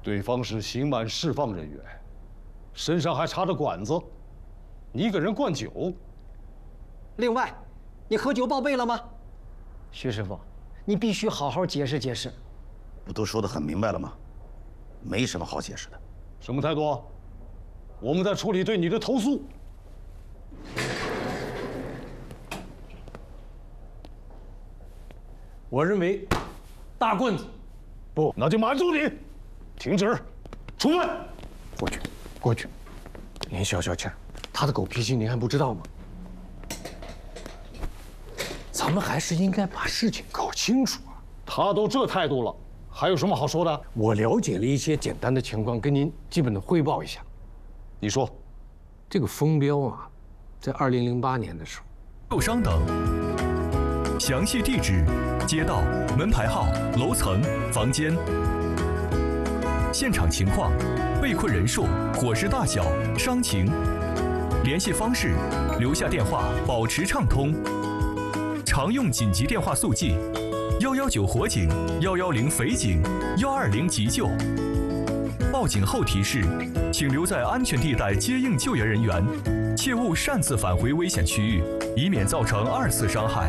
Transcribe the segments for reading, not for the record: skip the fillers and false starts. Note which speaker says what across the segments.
Speaker 1: 对方是刑满释放人员，身上还插着管子，你给人灌酒。
Speaker 2: 另外，你喝酒报备了吗？
Speaker 3: 徐师傅，
Speaker 2: 你必须好好解释解释。
Speaker 4: 不都说得很明白了吗？没什么好解释的。
Speaker 1: 什么态度？我们在处理对你的投诉。
Speaker 3: 我认为，大棍子，
Speaker 1: 不，那就满足你。停止，处分。
Speaker 3: 过去。您消消气儿，他的狗脾气您还不知道吗？咱们还是应该把事情搞清楚啊。
Speaker 1: 他都这态度了，还有什么好说的？
Speaker 3: 我了解了一些简单的情况，跟您基本的汇报一下。
Speaker 1: 你说，
Speaker 3: 这个风标啊，在2008年的时候，
Speaker 5: 受伤等，详细地址、街道、门牌号、楼层、房间、现场情况、被困人数、火势大小、伤情，联系方式，留下电话保持畅通。常用紧急电话速记：119火警、110匪警、120急救。报警后提示，请留在安全地带接应救援人员，切勿擅自返回危险区域，以免造成2次伤害。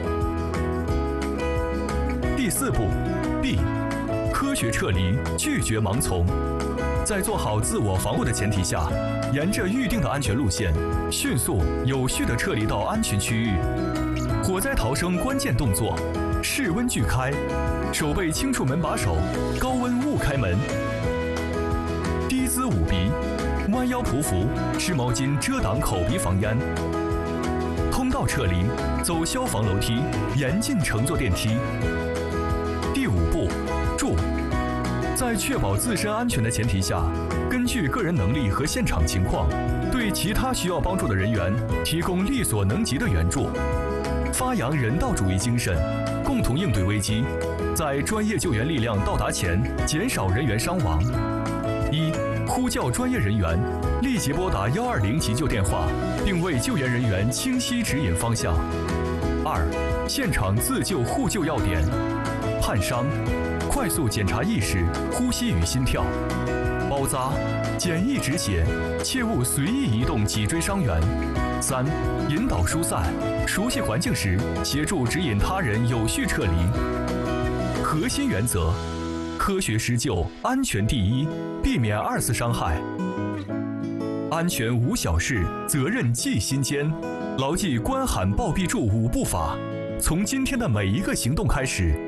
Speaker 5: 第4步 B， 科学撤离，拒绝盲从。在做好自我防护的前提下，沿着预定的安全路线，迅速有序地撤离到安全区域。火灾逃生关键动作：室温拒开，手背轻触门把手，高温勿开门。低姿捂鼻，弯腰匍匐，湿毛巾遮挡口鼻防烟。通道撤离，走消防楼梯，严禁乘坐电梯。第5步，住。在确保自身安全的前提下，根据个人能力和现场情况，对其他需要帮助的人员提供力所能及的援助。发扬人道主义精神，共同应对危机，在专业救援力量到达前减少人员伤亡。1、呼叫专业人员，立即拨打120急救电话，并为救援人员清晰指引方向。2、现场自救互救要点：焊伤，快速检查意识、呼吸与心跳；包扎，简易止血，切勿随意移动脊椎伤员。3、引导疏散，熟悉环境时，协助指引他人有序撤离。核心原则：科学施救，安全第一，避免2次伤害。安全无小事，责任记心间。牢记关喊报必助5步法，从今天的每一个行动开始，